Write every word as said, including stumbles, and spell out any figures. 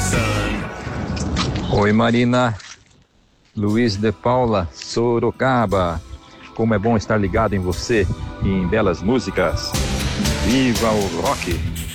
Oi, Marina. Luiz de Paula, Sorocaba. Como é bom estar ligado em você e em belas músicas. Viva o rock!